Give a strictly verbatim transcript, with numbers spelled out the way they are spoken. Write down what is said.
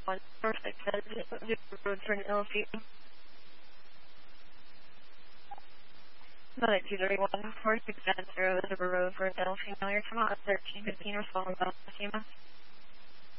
one four six says road for an L P. Another two three one four six zero zero road for an L P. Now you're coming out at thirteen fifteen. Respond about the